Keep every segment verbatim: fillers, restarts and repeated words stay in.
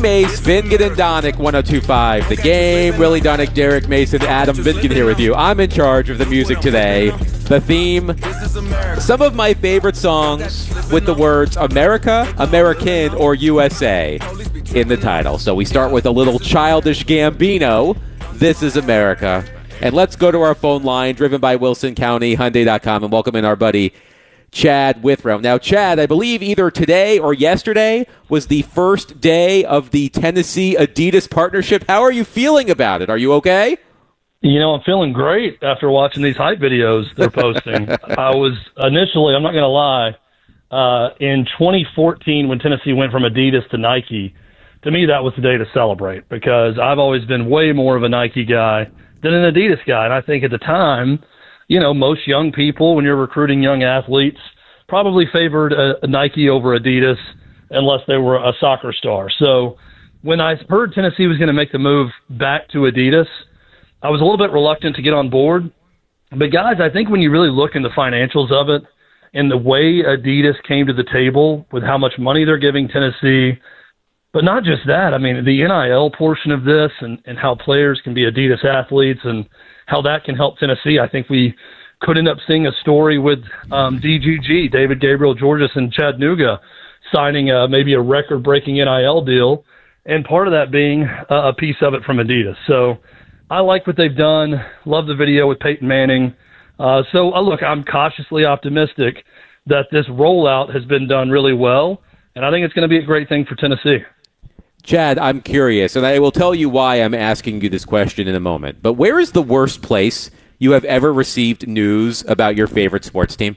Mace, Vingan and Donick, one oh two point five. The Game, Willie Donick, Derek Mason, Adam Vingan here with you. I'm in charge of the music today. The theme, some of my favorite songs with the words America, American, or U S A in the title. So we start with a little Childish Gambino, This is America. And let's go to our phone line, driven by Wilson County Hyundai dot com, and welcome in our buddy Chad Withrow. Now, Chad, I believe either today or yesterday was the first day of the Tennessee Adidas partnership. How are you feeling about it? Are you okay? You know, I'm feeling great after watching these hype videos they're posting. I was initially, I'm not going to lie, uh, in twenty fourteen when Tennessee went from Adidas to Nike, to me that was the day to celebrate because I've always been way more of a Nike guy than an Adidas guy. And I think at the time, you know, most young people, when you're recruiting young athletes, probably favored a, a Nike over Adidas unless they were a soccer star. So when I heard Tennessee was going to make the move back to Adidas, I was a little bit reluctant to get on board. But, guys, I think when you really look in the financials of it and the way Adidas came to the table with how much money they're giving Tennessee, but not just that, I mean, the N I L portion of this and, and how players can be Adidas athletes and how that can help Tennessee. I think we could end up seeing a story with um, D G G, David Gabriel Georges, and Chattanooga signing a, maybe a record-breaking N I L deal, and part of that being a, a piece of it from Adidas. So I like what they've done. Love the video with Peyton Manning. Uh, so, uh, look, I'm cautiously optimistic that this rollout has been done really well, and I think it's going to be a great thing for Tennessee. Chad, I'm curious, and I will tell you why I'm asking you this question in a moment. But where is the worst place you have ever received news about your favorite sports team?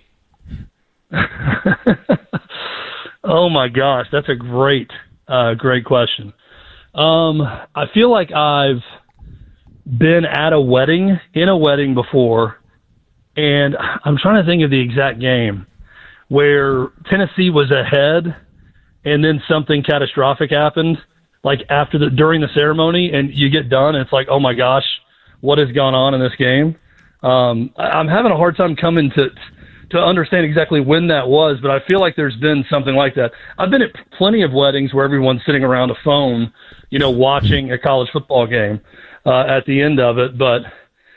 Oh, my gosh. That's a great, uh, great question. Um, I feel like I've been at a wedding, in a wedding before, and I'm trying to think of the exact game where Tennessee was ahead and then something catastrophic happened. Like after the during the ceremony, and you get done, and it's like, oh my gosh, what has gone on in this game? Um, I, I'm having a hard time coming to to understand exactly when that was, but I feel like there's been something like that. I've been at plenty of weddings where everyone's sitting around a phone, you know, watching a college football game uh, at the end of it. But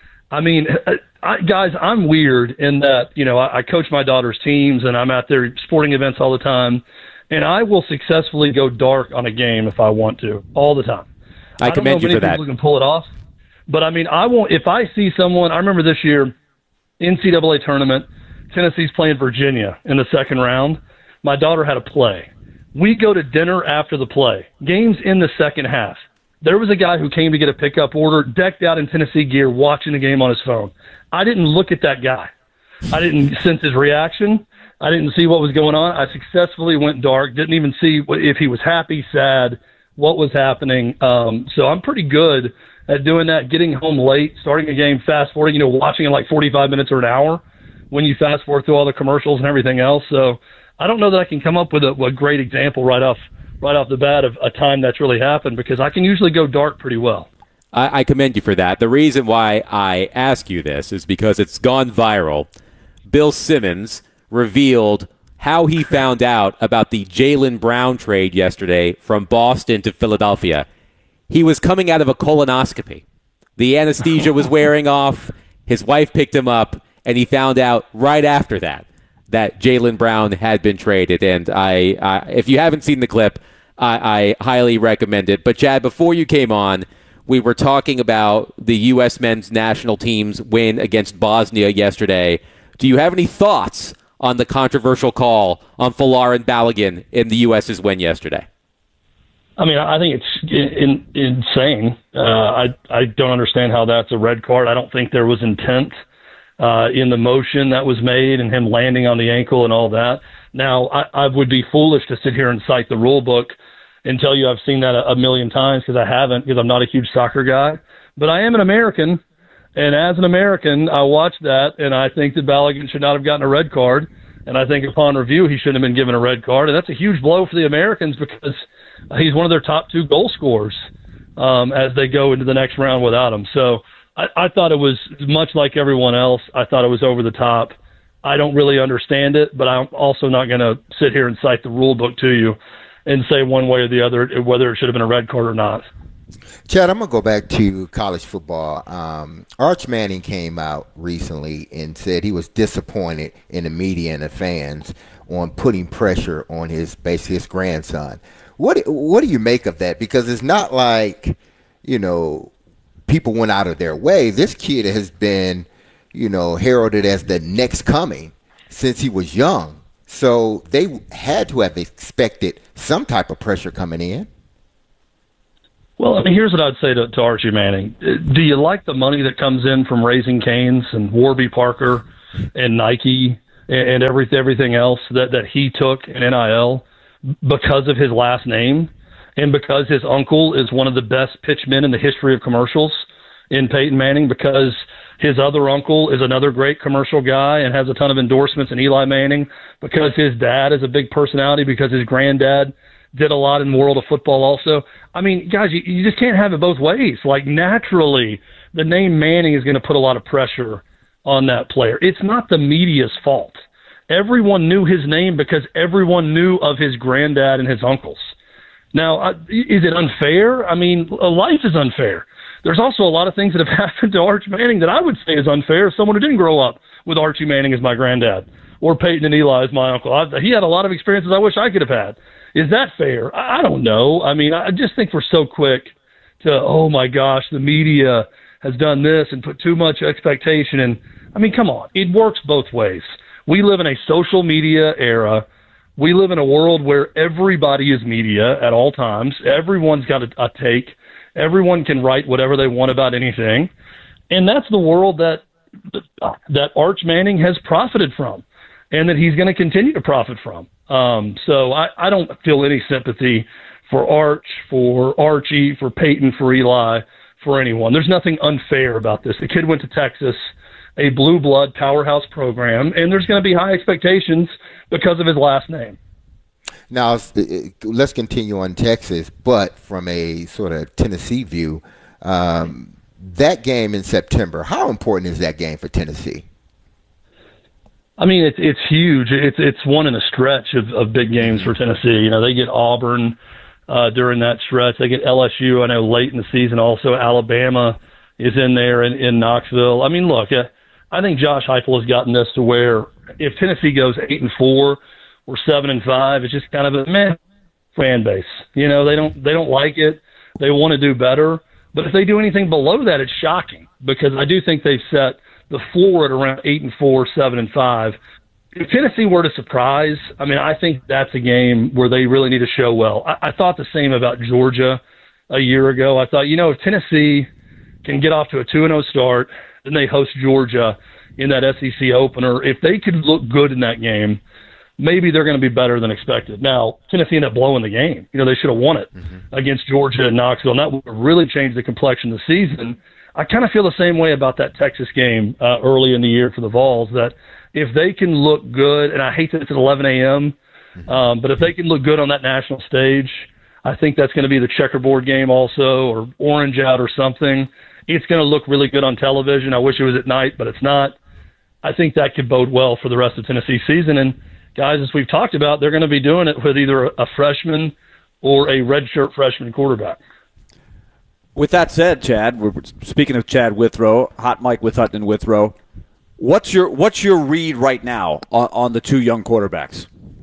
I mean, I, guys, I'm weird in that, you know, I, I coach my daughter's teams, and I'm at their sporting events all the time. And I will successfully go dark on a game if I want to, all the time. I commend you for that. I don't know if many people can pull it off. But, I mean, I won't. If I see someone, I remember this year, N C double A tournament, Tennessee's playing Virginia in the second round. My daughter had a play. We go to dinner after the play. Game's in the second half. There was a guy who came to get a pickup order, decked out in Tennessee gear, watching the game on his phone. I didn't look at that guy. I didn't sense his reaction. I didn't see what was going on. I successfully went dark, didn't even see if he was happy, sad, what was happening. Um, so I'm pretty good at doing that, getting home late, starting a game, fast forwarding, you know, watching in like forty-five minutes or an hour when you fast forward through all the commercials and everything else. So I don't know that I can come up with a, a great example right off right off the bat of a time that's really happened because I can usually go dark pretty well. I, I commend you for that. The reason why I ask you this is because it's gone viral. Bill Simmons revealed how he found out about the Jaylen Brown trade yesterday from Boston to Philadelphia. He was coming out of a colonoscopy. The anesthesia was wearing off. His wife picked him up, and he found out right after that that Jaylen Brown had been traded. And I, I if you haven't seen the clip, I, I highly recommend it. But, Chad, before you came on, we were talking about the U S men's national team's win against Bosnia yesterday. Do you have any thoughts on the controversial call on Folarin Balogun in the U S's win yesterday? I mean, I think it's in, in, insane. Uh, I I don't understand how that's a red card. I don't think there was intent uh, in the motion that was made and him landing on the ankle and all that. Now, I, I would be foolish to sit here and cite the rule book and tell you I've seen that a, a million times because I haven't, because I'm not a huge soccer guy. But I am an American. And as an American, I watched that, and I think that Balogun should not have gotten a red card. And I think upon review, he shouldn't have been given a red card. And that's a huge blow for the Americans because he's one of their top two goal scorers um, as they go into the next round without him. So I, I thought it was much like everyone else. I thought it was over the top. I don't really understand it, but I'm also not going to sit here and cite the rule book to you and say one way or the other whether it should have been a red card or not. Chad, I'm going to go back to college football. Um, Arch Manning came out recently and said he was disappointed in the media and the fans on putting pressure on his basically his grandson. What what do you make of that? Because it's not like, you know, people went out of their way. This kid has been, you know, heralded as the next coming since he was young. So they had to have expected some type of pressure coming in. Well, I mean, here's what I'd say to, to Archie Manning. Do you like the money that comes in from Raising Cane's and Warby Parker and Nike and, and every, everything else that, that he took in N I L because of his last name and because his uncle is one of the best pitchmen in the history of commercials in Peyton Manning, because his other uncle is another great commercial guy and has a ton of endorsements in Eli Manning, because his dad is a big personality, because his granddad did a lot in the world of football also. I mean, guys, you, you just can't have it both ways. Like, naturally, the name Manning is going to put a lot of pressure on that player. It's not the media's fault. Everyone knew his name because everyone knew of his granddad and his uncles. Now, uh, is it unfair? I mean, life is unfair. There's also a lot of things that have happened to Arch Manning that I would say is unfair as someone who didn't grow up with Archie Manning as my granddad or Peyton and Eli as my uncle. I, he had a lot of experiences I wish I could have had. Is that fair? I don't know. I mean, I just think we're so quick to, oh, my gosh, the media has done this and put too much expectation in. I mean, come on. It works both ways. We live in a social media era. We live in a world where everybody is media at all times. Everyone's got a, a take. Everyone can write whatever they want about anything. And that's the world that that Arch Manning has profited from and that he's going to continue to profit from. Um, so I, I don't feel any sympathy for Arch, for Archie, for Peyton, for Eli, for anyone. There's nothing unfair about this. The kid went to Texas, a blue blood powerhouse program, and there's going to be high expectations because of his last name. Now, let's continue on Texas, but from a sort of Tennessee view, um, that game in September, how important is that game for Tennessee? I mean, it's it's huge. It's it's one in a stretch of, of big games for Tennessee. You know, they get Auburn uh, during that stretch. They get L S U, I know, late in the season. Also, Alabama is in there in, in Knoxville. I mean, look, uh, I think Josh Heupel has gotten this to where if Tennessee goes eight and four or seven and five, it's just kind of a meh fan base. You know, they don't they don't like it. They want to do better. But if they do anything below that, it's shocking, because I do think they've set the floor at around eight and four, seven and five. If Tennessee were to surprise, I mean, I think that's a game where they really need to show well. I, I thought the same about Georgia a year ago. I thought, you know, if Tennessee can get off to a two and oh start, then they host Georgia in that S E C opener. If they could look good in that game, maybe they're going to be better than expected. Now, Tennessee ended up blowing the game. You know, they should have won it mm-hmm. against Georgia and Knoxville, and that would have really changed the complexion of the season. I kind of feel the same way about that Texas game uh, early in the year for the Vols, that if they can look good, and I hate that it's at eleven a.m., mm-hmm. um, but if they can look good on that national stage, I think that's going to be the checkerboard game also, or orange out or something. It's going to look really good on television. I wish it was at night, but it's not. I think that could bode well for the rest of Tennessee's season. And guys, as we've talked about, they're going to be doing it with either a freshman or a redshirt freshman quarterback. With that said, Chad, we're speaking of Chad Withrow, Hot Mike with Hutton and Withrow. What's your what's your read right now on, on the two young quarterbacks?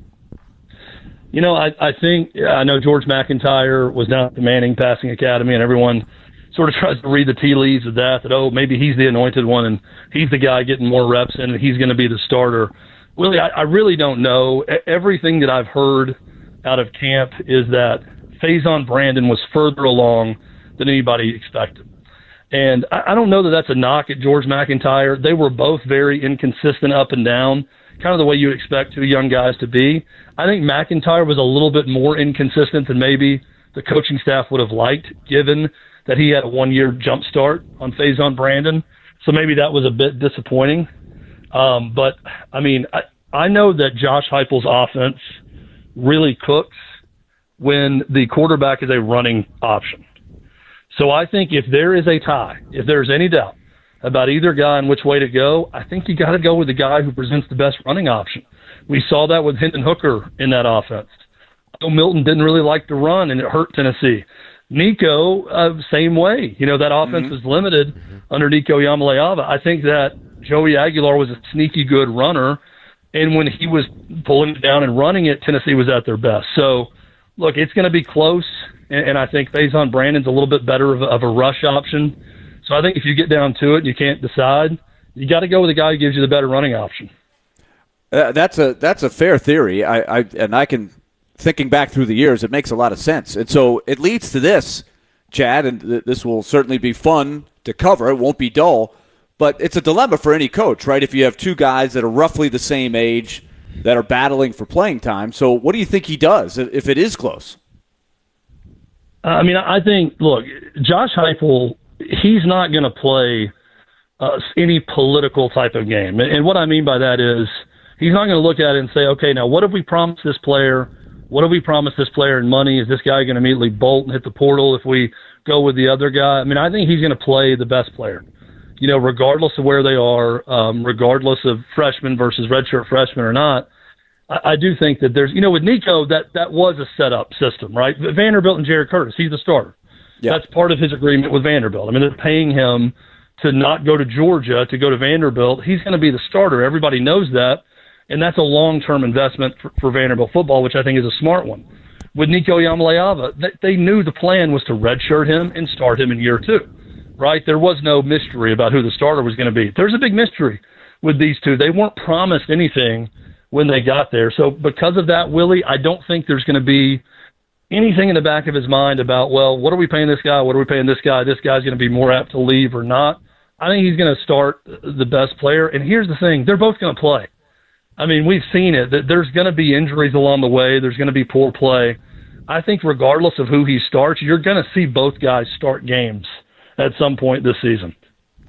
You know, I, I think I know George McIntyre was down at the Manning Passing Academy, and everyone sort of tries to read the tea leaves of that. That oh, maybe he's the anointed one, and he's the guy getting more reps in, and he's going to be the starter. Willie, I, I really don't know. Everything that I've heard out of camp is that Faison Brandon was further along than anybody expected. And I, I don't know that that's a knock at George McIntyre. They were both very inconsistent up and down, kind of the way you expect two young guys to be. I think McIntyre was a little bit more inconsistent than maybe the coaching staff would have liked, given that he had a one-year jump start on Faison Brandon. So maybe that was a bit disappointing. Um, but, I mean, I, I know that Josh Heupel's offense really cooks when the quarterback is a running option. So I think if there is a tie, if there's any doubt about either guy and which way to go, I think you got to go with the guy who presents the best running option. We saw that with Hendon Hooker in that offense. Joe Milton didn't really like to run, and it hurt Tennessee. Nico, uh, same way. You know, that offense Mm-hmm. was limited mm-hmm. under Nico Yamaleava. I think that Joey Aguilar was a sneaky good runner, and when he was pulling it down and running it, Tennessee was at their best. So, look, it's going to be close, and, and I think Faison Brandon's a little bit better of a, of a rush option. So I think if you get down to it and you can't decide, you got to go with the guy who gives you the better running option. Uh, that's a that's a fair theory. I, I and I can, thinking back through the years, it makes a lot of sense. And so it leads to this, Chad, and th- this will certainly be fun to cover. It won't be dull, but it's a dilemma for any coach, right? If you have two guys that are roughly the same age that are battling for playing time. So what do you think he does if it is close? I mean, I think, look, Josh Heupel, he's not going to play uh, any political type of game. And what I mean by that is he's not going to look at it and say, okay, now what have we promised this player? What have we promised this player in money? Is this guy going to immediately bolt and hit the portal if we go with the other guy? I mean, I think he's going to play the best player, you know, regardless of where they are, um, regardless of freshman versus redshirt freshman or not. I, I do think that there's, you know, with Nico, that, that was a setup system, right? Vanderbilt and Jared Curtis, he's the starter. Yeah. That's part of his agreement with Vanderbilt. I mean, they're paying him to not go to Georgia, to go to Vanderbilt. He's going to be the starter. Everybody knows that. And that's a long-term investment for, for Vanderbilt football, which I think is a smart one. With Nico Yamaleava, they, they knew the plan was to redshirt him and start him in year two, right? There was no mystery about who the starter was going to be. There's a big mystery with these two. They weren't promised anything when they got there. So because of that, Willie, I don't think there's going to be anything in the back of his mind about, well, what are we paying this guy? What are we paying this guy? This guy's going to be more apt to leave or not. I think he's going to start the best player. And here's the thing. They're both going to play. I mean, we've seen it. That there's going to be injuries along the way. There's going to be poor play. I think regardless of who he starts, you're going to see both guys start games at some point this season.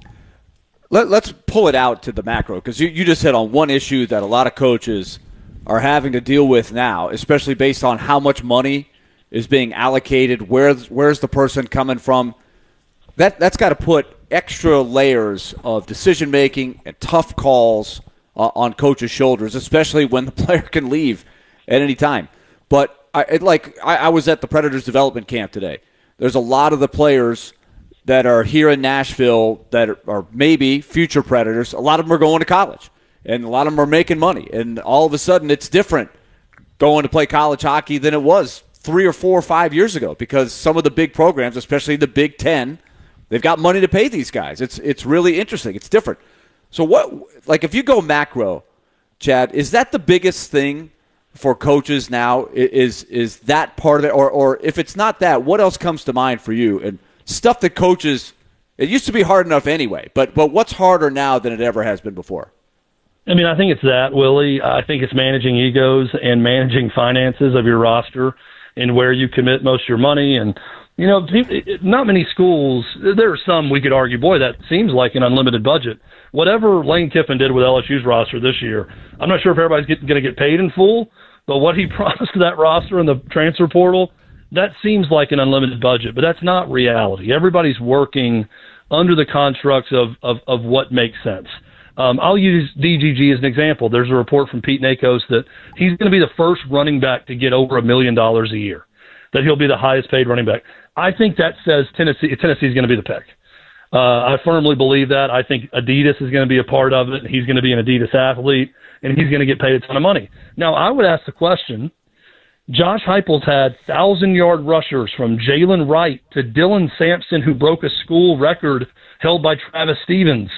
Let, let's pull it out to the macro, because you, you just hit on one issue that a lot of coaches are having to deal with now, especially based on how much money is being allocated, where's, where's the person coming from. That, that's got to put extra layers of decision-making and tough calls uh, on coaches' shoulders, especially when the player can leave at any time. But I, it, like I, I was at the Predators development camp today. There's a lot of the players that are here in Nashville that are, are maybe future Predators. A lot of them are going to college, and a lot of them are making money. And all of a sudden, it's different going to play college hockey than it was three or four or five years ago, because some of the big programs, especially the Big Ten, they've got money to pay these guys. It's it's really interesting. It's different. So what, like if you go macro, Chad, is that the biggest thing for coaches now? Is is that part of it? Or or if it's not that, what else comes to mind for you? And stuff that coaches, it used to be hard enough anyway, but but what's harder now than it ever has been before? I mean, I think it's that, Willie. I think it's managing egos and managing finances of your roster and where you commit most of your money. And, you know, not many schools, there are some we could argue, boy, that seems like an unlimited budget. Whatever Lane Kiffin did with L S U's roster this year, I'm not sure if everybody's going to get paid in full, but what he promised to that roster in the transfer portal, that seems like an unlimited budget, but that's not reality. Everybody's working under the constructs of, of, of what makes sense. Um, I'll use D G G as an example. There's a report from Pete Nakos that he's going to be the first running back to get over a million dollars a year, that he'll be the highest paid running back. I think that says Tennessee Tennessee's going to be the pick. Uh, I firmly believe that. I think Adidas is going to be a part of it. He's going to be an Adidas athlete, and he's going to get paid a ton of money. Now, I would ask the question, Josh Heupel's had one thousand-yard rushers from Jalen Wright to Dylan Sampson, who broke a school record held by Travis Stevens,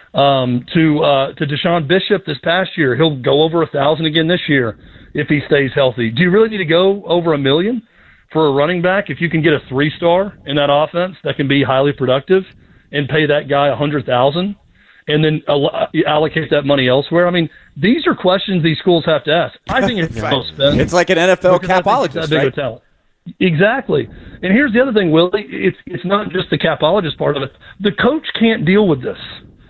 um, to uh, to Deshaun Bishop this past year. He'll go over one thousand again this year if he stays healthy. Do you really need to go over a million for a running back if you can get a three-star in that offense that can be highly productive and pay that guy one hundred thousand dollars and then allocate that money elsewhere? I mean, these are questions these schools have to ask. I think it's right. well spent. It's like an N F L capologist, right? Talent. Exactly. And here's the other thing, Willie. It's it's not just the capologist part of it. The coach can't deal with this.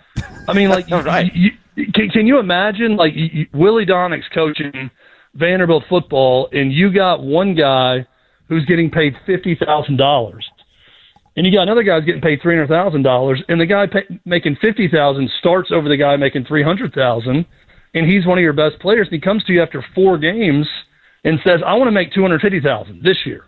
I mean, like, right. you, you, can, can you imagine, like, you, Willie Donnick's coaching Vanderbilt football, and you got one guy who's getting paid fifty thousand dollars, and you got another guy who's getting paid three hundred thousand dollars, and the guy pay, making fifty thousand dollars starts over the guy making three hundred thousand dollars, and he's one of your best players, and he comes to you after four games and says, I want to make two hundred fifty thousand dollars this year.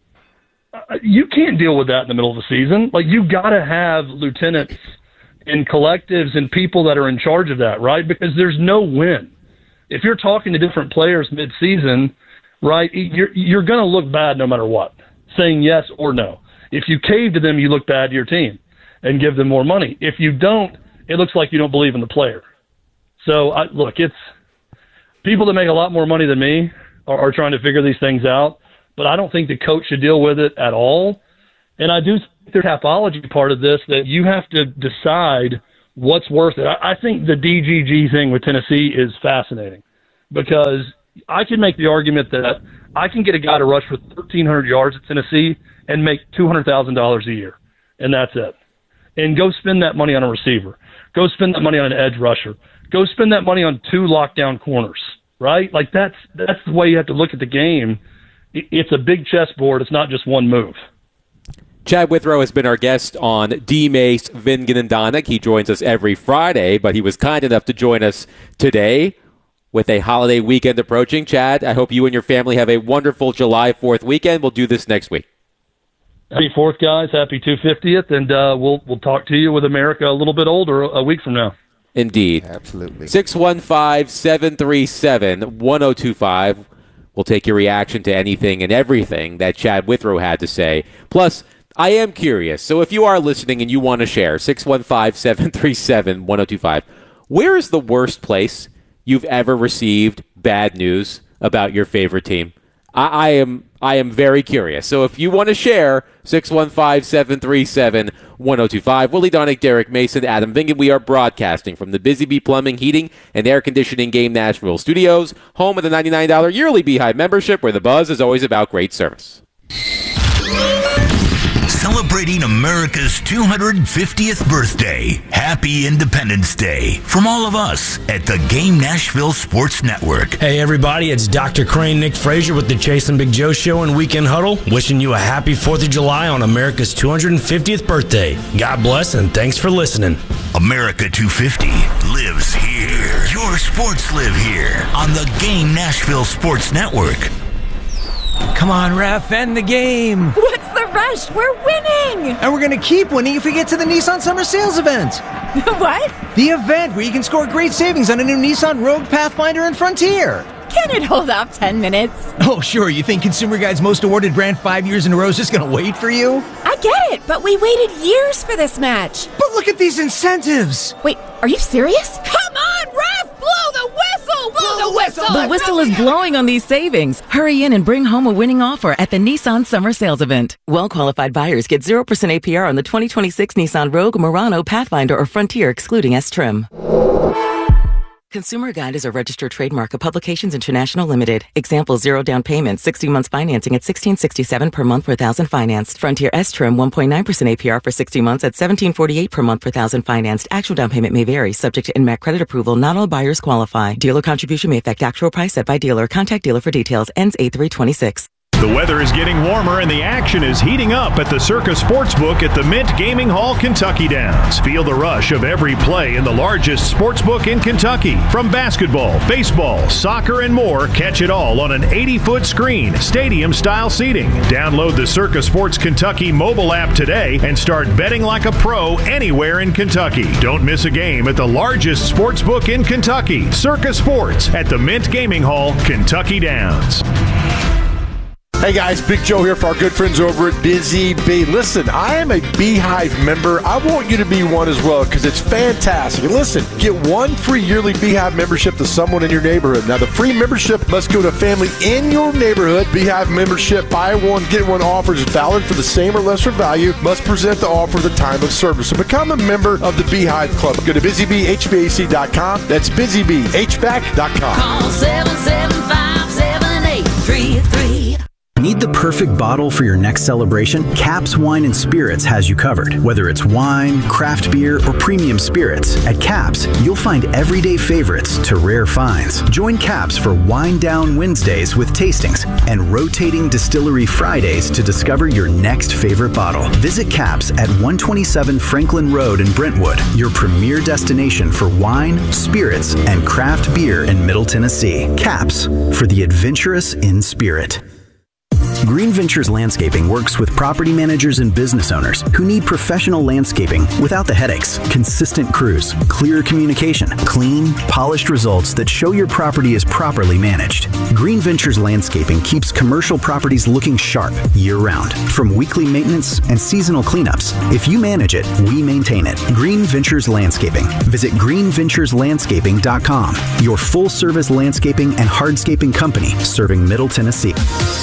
Uh, you can't deal with that in the middle of the season. Like, you got to have lieutenants and collectives and people that are in charge of that, right? Because there's no win. If you're talking to different players mid-season, right, you're, you're going to look bad no matter what, saying yes or no. If you cave to them, you look bad to your team and give them more money. If you don't, it looks like you don't believe in the player. So, I, look, it's people that make a lot more money than me are, are trying to figure these things out, but I don't think the coach should deal with it at all. And I do think there's a topology part of this that you have to decide what's worth it. I, I think the D G G thing with Tennessee is fascinating because I can make the argument that I can get a guy to rush for thirteen hundred yards at Tennessee and make two hundred thousand dollars a year, and that's it. And go spend that money on a receiver. Go spend that money on an edge rusher. Go spend that money on two lockdown corners, right? Like, that's that's the way you have to look at the game. It's a big chessboard. It's not just one move. Chad Withrow has been our guest on D-Mace, Vingan, and Donick. He joins us every Friday, but he was kind enough to join us today with a holiday weekend approaching. Chad, I hope you and your family have a wonderful July fourth weekend. We'll do this next week. Happy fourth, guys. Happy two hundred fiftieth, and uh, we'll we'll talk to you with America a little bit older a week from now. Indeed. Absolutely. six one five, seven three seven, one oh two five. We'll take your reaction to anything and everything that Chad Withrow had to say. Plus, I am curious, so if you are listening and you want to share, six one five, seven three seven, one oh two five, where is the worst place you've ever received bad news about your favorite team? I, I am I am very curious. So if you want to share, six one five, seven three seven, one oh two five. Willie Donick, Derek Mason, Adam Vingan. We are broadcasting from the Busy Bee Plumbing, Heating, and Air Conditioning Game Nashville studios, home of the ninety-nine dollars yearly Beehive membership, where the buzz is always about great service. Celebrating America's two hundred fiftieth birthday. Happy Independence Day from all of us at the Game Nashville Sports Network. Hey everybody, it's Doctor Crane, Nick Frazier with the Chase and Big Joe Show and Weekend Huddle, wishing you a happy fourth of July on America's two hundred fiftieth birthday. God bless and thanks for listening. America two fifty lives here. Your sports live here on the Game Nashville Sports Network. Come on, ref, end the game. What's the rush? We're winning. And we're going to keep winning if we get to the Nissan Summer Sales event. What? The event where you can score great savings on a new Nissan Rogue, Pathfinder, and Frontier. Can it hold off ten minutes? Oh, sure. You think Consumer Guide's most awarded brand five years in a row is just going to wait for you? I get it, but we waited years for this match. But look at these incentives. Wait, are you serious? Come on, ref! Blow the whistle! Blow the whistle! The whistle is blowing on these savings. Hurry in and bring home a winning offer at the Nissan Summer Sales Event. Well-qualified buyers get zero percent A P R on the twenty twenty-six Nissan Rogue, Murano, Pathfinder, or Frontier, excluding S-Trim. Consumer Guide is a registered trademark of Publications International Limited. Example, zero down payment, sixty months financing at sixteen sixty-seven per month per thousand financed. Frontier S-Trim, one point nine percent A P R for sixty months at seventeen forty-eight per month per thousand financed. Actual down payment may vary, subject to N M A C credit approval. Not all buyers qualify. Dealer contribution may affect actual price set by dealer. Contact dealer for details. Ends eight three twenty-six. The weather is getting warmer and the action is heating up at the Circa Sportsbook at the Mint Gaming Hall, Kentucky Downs. Feel the rush of every play in the largest sportsbook in Kentucky. From basketball, baseball, soccer, and more, catch it all on an eighty-foot screen, stadium-style seating. Download the Circa Sports Kentucky mobile app today and start betting like a pro anywhere in Kentucky. Don't miss a game at the largest sportsbook in Kentucky, Circa Sports at the Mint Gaming Hall, Kentucky Downs. Hey guys, Big Joe here for our good friends over at Busy Bee. Listen, I am a Beehive member. I want you to be one as well because it's fantastic. And listen, get one free yearly Beehive membership to someone in your neighborhood. Now, the free membership must go to a family in your neighborhood. Beehive membership, buy one, get one offers is valid for the same or lesser value. Must present the offer at the time of service. So become a member of the Beehive Club. Go to busy bee h v a c dot com. That's busy bee h v a c dot com. Call seven seven five, seven eight three three. Need the perfect bottle for your next celebration? Caps Wine and Spirits has you covered. Whether it's wine, craft beer, or premium spirits, at Caps, you'll find everyday favorites to rare finds. Join Caps for Wine Down Wednesdays with tastings and rotating Distillery Fridays to discover your next favorite bottle. Visit Caps at one twenty-seven Franklin Road in Brentwood, your premier destination for wine, spirits, and craft beer in Middle Tennessee. Caps, for the adventurous in spirit. Green Ventures Landscaping works with property managers and business owners who need professional landscaping without the headaches, consistent crews, clear communication, clean, polished results that show your property is properly managed. Green Ventures Landscaping keeps commercial properties looking sharp year-round, from weekly maintenance and seasonal cleanups. If you manage it, we maintain it. Green Ventures Landscaping. Visit green ventures landscaping dot com, your full-service landscaping and hardscaping company serving Middle Tennessee.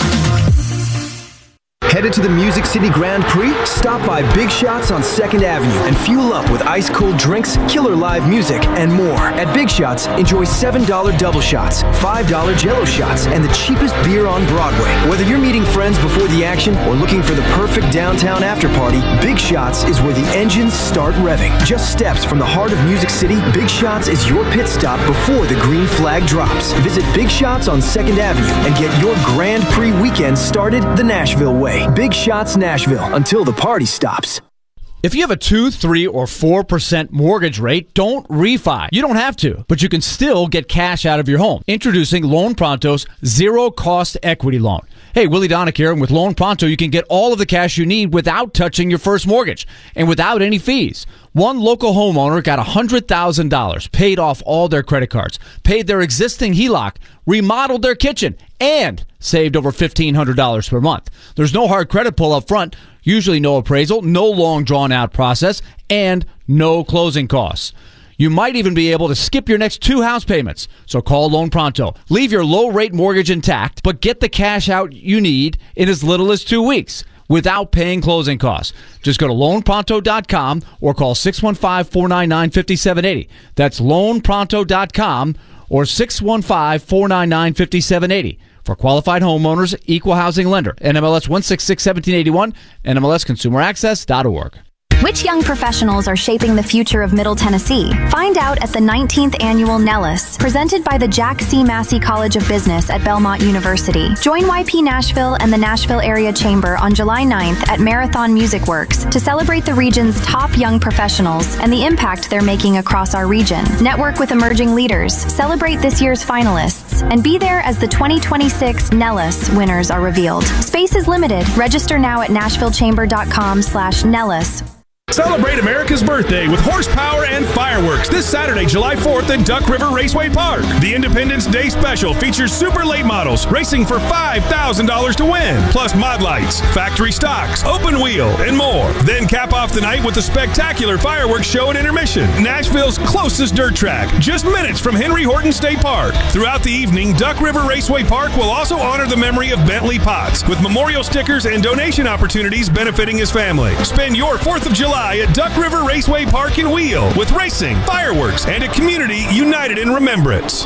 Headed to the Music City Grand Prix? Stop by Big Shots on second Avenue and fuel up with ice-cold drinks, killer live music, and more. At Big Shots, enjoy seven dollar double shots, five dollar Jell-O shots, and the cheapest beer on Broadway. Whether you're meeting friends before the action or looking for the perfect downtown after-party, Big Shots is where the engines start revving. Just steps from the heart of Music City, Big Shots is your pit stop before the green flag drops. Visit Big Shots on second Avenue and get your Grand Prix weekend started the Nashville way. Big Shots Nashville, until the party stops. If you have a two, three, or four percent mortgage rate, don't refi. You don't have to, but you can still get cash out of your home. Introducing Loan Pronto's zero-cost equity loan. Hey, Willie Donick here, and with Loan Pronto, you can get all of the cash you need without touching your first mortgage and without any fees. One local homeowner got one hundred thousand dollars, paid off all their credit cards, paid their existing H E L O C, remodeled their kitchen, and saved over fifteen hundred dollars per month. There's no hard credit pull up front, usually no appraisal, no long drawn-out process, and no closing costs. You might even be able to skip your next two house payments. So call Loan Pronto. Leave your low-rate mortgage intact, but get the cash out you need in as little as two weeks without paying closing costs. Just go to loan pronto dot com or call six one five, four nine nine, five seven eight zero. That's loan pronto dot com or six one five, four nine nine, five seven eight zero. For qualified homeowners, equal housing lender. N M L S one six six, one seven eight one, N M L S consumer access dot org. Which young professionals are shaping the future of Middle Tennessee? Find out at the nineteenth Annual Nellis, presented by the Jack C. Massey College of Business at Belmont University. Join Y P Nashville and the Nashville Area Chamber on July ninth at Marathon Music Works to celebrate the region's top young professionals and the impact they're making across our region. Network with emerging leaders, celebrate this year's finalists, and be there as the twenty twenty-six Nellis winners are revealed. Space is limited. Register now at nashville chamber dot com slash Nellis. Celebrate America's birthday with horsepower and fireworks this Saturday, July fourth at Duck River Raceway Park. The Independence Day Special features super late models racing for five thousand dollars to win, plus mod lights, factory stocks, open wheel, and more. Then cap off the night with a spectacular fireworks show at intermission, Nashville's closest dirt track, just minutes from Henry Horton State Park. Throughout the evening, Duck River Raceway Park will also honor the memory of Bentley Potts with memorial stickers and donation opportunities benefiting his family. Spend your fourth of July at Duck River Raceway Park and Wheel with racing, fireworks, and a community united in remembrance.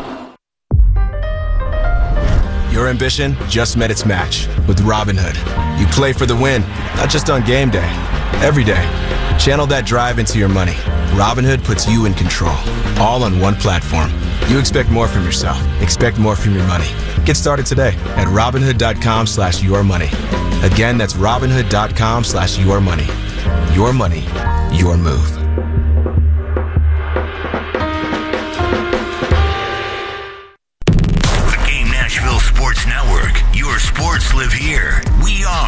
Your ambition just met its match with Robinhood. You play for the win, not just on game day, every day. Channel that drive into your money. Robinhood puts you in control, all on one platform. You expect more from yourself. Expect more from your money. Get started today at robinhood dot com slash your money. Again, that's robinhood dot com slash your money. Your money, your move. The Game Nashville Sports Network. Your sports live here. We are